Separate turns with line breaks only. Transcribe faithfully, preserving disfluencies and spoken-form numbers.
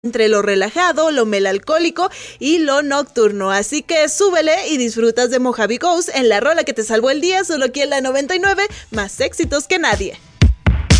entre lo relajado, lo melancólico y lo nocturno. Así que súbele y disfrutas de Mojave Ghost en la rola que te salvó el día, solo aquí en la noventa y nueve, más éxitos que nadie.